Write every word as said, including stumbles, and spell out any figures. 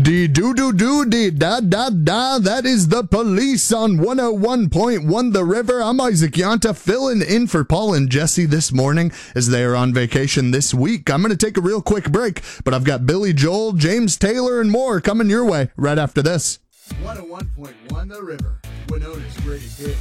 Dee doo doo doo dee da da da. That is The Police on one oh one point one The River. I'm Isaac Yanta, filling in for Paul and Jesse this morning as they are on vacation this week. I'm going to take a real quick break, but I've got Billy Joel, James Taylor, and more coming your way right after this. one oh one point one The River, Winona's greatest hits.